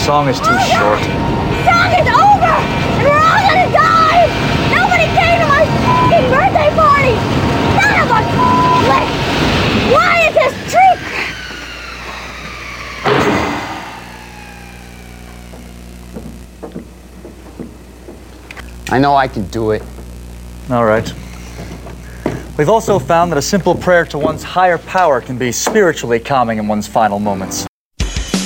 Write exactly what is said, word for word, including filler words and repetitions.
song is too short. Song is over! And we're all gonna die! Nobody came to my fucking birthday party! None of us! Like, why is this tree? I know I can do it. All right. We've also found that a simple prayer to one's higher power can be spiritually calming in one's final moments.